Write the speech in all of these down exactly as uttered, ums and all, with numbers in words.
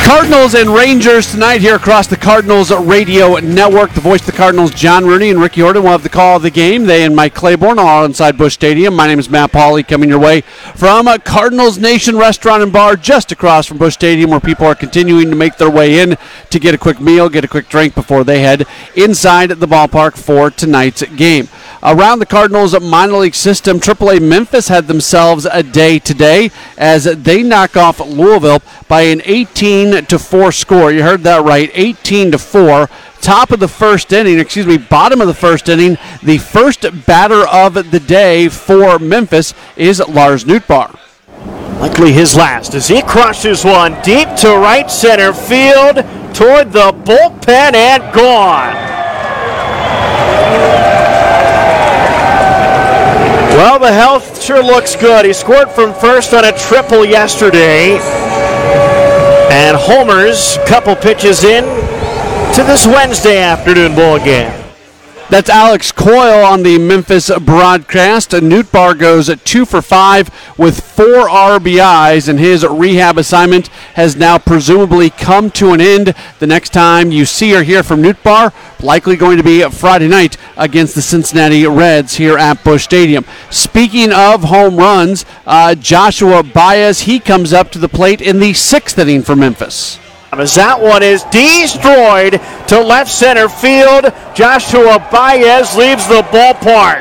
Cardinals and Rangers tonight here across the Cardinals Radio Network. The voice of the Cardinals, John Rooney and Ricky Horton, will have the call of the game. They and Mike Claiborne are inside Busch Stadium. My name is Matt Pauley, coming your way from Cardinals Nation Restaurant and Bar just across from Busch Stadium, where people are continuing to make their way in to get a quick meal, get a quick drink before they head inside the ballpark for tonight's game. Around the Cardinals minor league system, triple A Memphis had themselves a day today as they knock off Louisville by an eighteen to four score. You heard that right, eighteen to four. Top of the first inning, excuse me, bottom of the first inning, the first batter of the day for Memphis is Lars Nootbaar. Likely his last as he crushes one deep to right center field toward the bullpen and gone. Well, the health sure looks good. He scored from first on a triple yesterday. And homers, couple pitches in to this Wednesday afternoon ball game. That's Alex Coyle on the Memphis broadcast. Nootbaar goes two for five with four R B Is, and his rehab assignment has now presumably come to an end. The next time you see or hear from Nootbaar, likely going to be Friday night against the Cincinnati Reds here at Busch Stadium. Speaking of home runs, uh, Joshua Baez, he comes up to the plate in the sixth inning for Memphis. As that one is destroyed to left center field, Joshua Baez leaves the ballpark.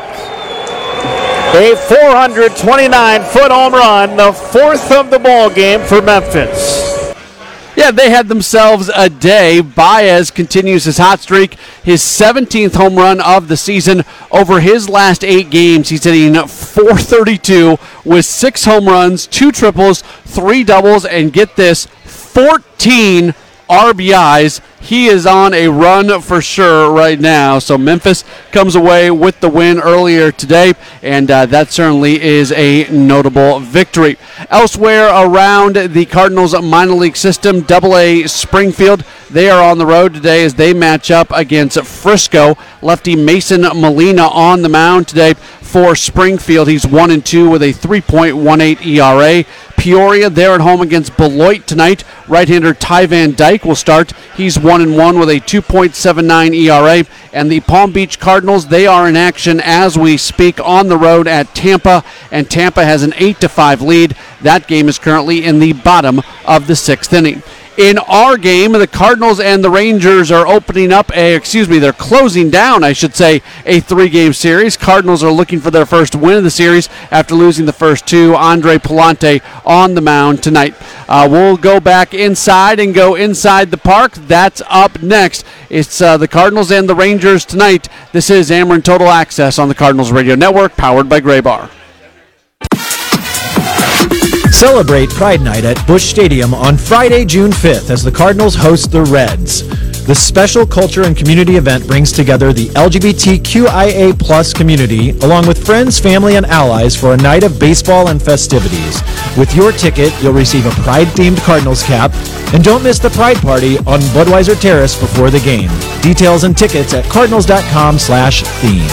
A four hundred twenty-nine foot home run, the fourth of the ball game for Memphis. Yeah, they had themselves a day. Baez continues his hot streak, his seventeenth home run of the season. Over his last eight games, he's hitting four thirty-two with six home runs, two triples, three doubles, and get this, fourteen R B Is. He is on a run for sure right now. So Memphis comes away with the win earlier today, and uh, that certainly is a notable victory. Elsewhere around the Cardinals minor league system, double A Springfield, they are on the road today as they match up against Frisco. Lefty Mason Molina on the mound today for Springfield. He's one and two with a three point one eight E R A. Peoria, they're at home against Beloit tonight. Right-hander Ty Van Dyke will start. He's one and one with a two point seven nine E R A. And the Palm Beach Cardinals, they are in action as we speak on the road at Tampa, and Tampa has an eight to five lead. That game is currently in the bottom of the sixth inning. In our game, the Cardinals and the Rangers are opening up a, excuse me, they're closing down, I should say, a three-game series. Cardinals are looking for their first win of the series after losing the first two. Andre Palante on the mound tonight. Uh, we'll go back inside and go inside the park. That's up next. It's uh, the Cardinals and the Rangers tonight. This is Ameren Total Access on the Cardinals Radio Network, powered by Gray Bar. Celebrate Pride Night at Busch Stadium on Friday, June fifth, as the Cardinals host the Reds. This special culture and community event brings together the L G B T Q I A plus community, along with friends, family, and allies for a night of baseball and festivities. With your ticket, you'll receive a Pride-themed Cardinals cap, and don't miss the Pride Party on Budweiser Terrace before the game. Details and tickets at cardinals.com slash theme.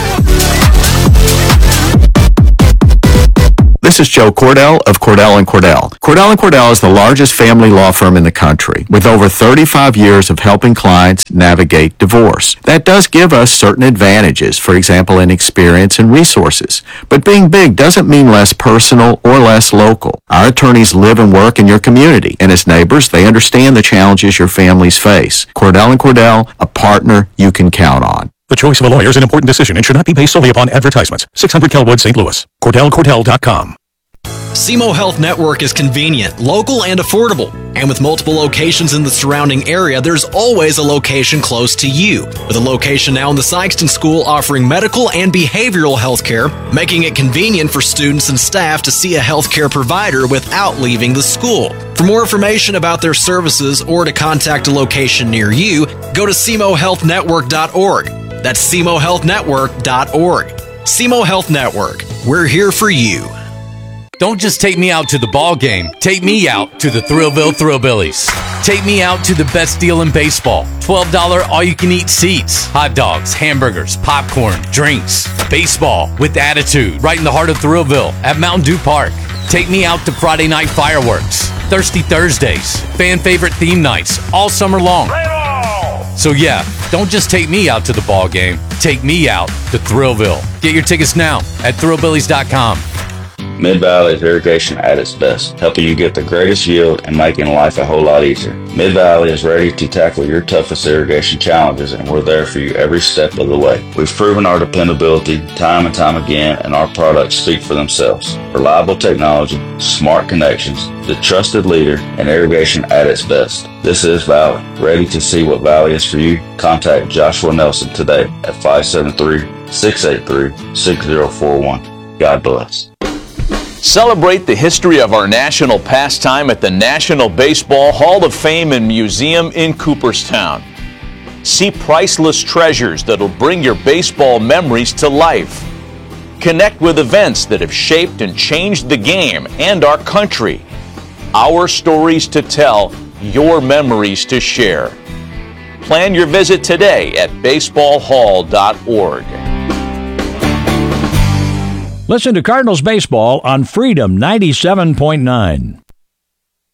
This is Joe Cordell of Cordell and Cordell. Cordell and Cordell is the largest family law firm in the country, with over thirty-five years of helping clients navigate divorce. That does give us certain advantages, for example, in experience and resources. But being big doesn't mean less personal or less local. Our attorneys live and work in your community, and as neighbors, they understand the challenges your families face. Cordell and Cordell, a partner you can count on. The choice of a lawyer is an important decision and should not be based solely upon advertisements. six hundred Kelwood, Saint Louis. Cordell Cordell dot com. S E M O Health Network is convenient, local, and affordable. And with multiple locations in the surrounding area, there's always a location close to you. With a location now in the Sykeston School offering medical and behavioral health care, making it convenient for students and staff to see a healthcare provider without leaving the school. For more information about their services or to contact a location near you, go to S E M O health network dot org. That's S E M O health network dot org. S E M O Health Network. We're here for you. Don't just take me out to the ball game. Take me out to the Thrillville Thrillbillies. Take me out to the best deal in baseball. twelve dollars all-you-can-eat seats. Hot dogs, hamburgers, popcorn, drinks. Baseball with attitude. Right in the heart of Thrillville at Mountain Dew Park. Take me out to Friday night fireworks. Thirsty Thursdays, fan favorite theme nights, all summer long. So yeah, don't just take me out to the ball game. Take me out to Thrillville. Get your tickets now at thrillbillies dot com. Mid-Valley is irrigation at its best, helping you get the greatest yield and making life a whole lot easier. Mid-Valley is ready to tackle your toughest irrigation challenges, and we're there for you every step of the way. We've proven our dependability time and time again, and our products speak for themselves. Reliable technology, smart connections, the trusted leader, and irrigation at its best. This is Valley. Ready to see what Valley is for you? Contact Joshua Nelson today at five seven three, six eight three, six zero four one. God bless. Celebrate the history of our national pastime at the National Baseball Hall of Fame and Museum in Cooperstown. See priceless treasures that'll bring your baseball memories to life. Connect with events that have shaped and changed the game and our country. Our stories to tell, your memories to share. Plan your visit today at baseball hall dot org. Listen to Cardinals baseball on Freedom ninety-seven point nine.